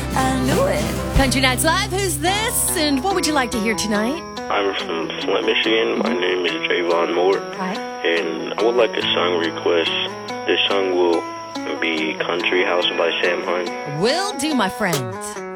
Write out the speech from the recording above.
I knew it. Country Nights Live, who's this? And what would you like to hear tonight? I'm from Flint, Michigan. My name is Javon Moore. Hi. And I would like a song request. This song will be Country House by Sam Hunt. Will do, my friend.